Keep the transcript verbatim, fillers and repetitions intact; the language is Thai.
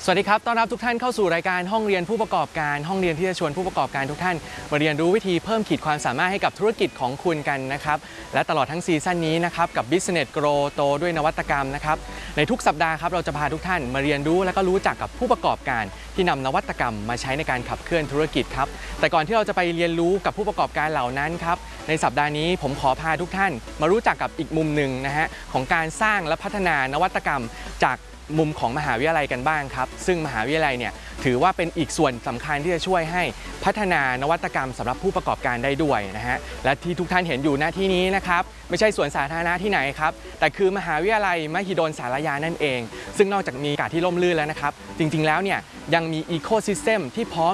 สวัสดีครับต้อนรับทุกท่านเข้าสู่รายการห้องเรียนผู้ประกอบการห้องเรียนที่จะชวนผู้ประกอบการทุกท่านมาเรียนรู้วิธีเพิ่มขีดความสามารถให้กับธุรกิจของคุณกันนะครับและตลอดทั้งซีซั่นนี้นะครับกับ Business Grow โตด้วยนวัตกรรมนะครับในทุกสัปดาห์ครับเราจะพาทุกท่านมาเรียนรู้และก็รู้จักกับผู้ประกอบการที่นำนวัตกรรมมาใช้ในการขับเคลื่อนธุรกิจครับแต่ก่อนที่เราจะไปเรียนรู้กับผู้ประกอบการเหล่านั้นครับในสัปดาห์นี้ผมขอพาทุกท่านมารู้จักกับอีกมุมหนึ่งนะฮะของการสร้างและพัฒนานวัตกรรมจากมุมของมหาวิทยาลัยกันบ้างครับซึ่งมหาวิทยาลัยเนี่ยถือว่าเป็นอีกส่วนสำคัญที่จะช่วยให้พัฒนานวัตกรรมสำหรับผู้ประกอบการได้ด้วยนะฮะและที่ทุกท่านเห็นอยู่หน้าที่นี้นะครับไม่ใช่สวนสาธารณะที่ไหนครับแต่คือมหาวิทยาลัยมหิดลสารยานั่นเองซึ่งนอกจากมีอากาศที่ร่มรื่นแล้วนะครับจริงๆแล้วเนี่ยยังมีอีโคซิสเต็มที่พร้อม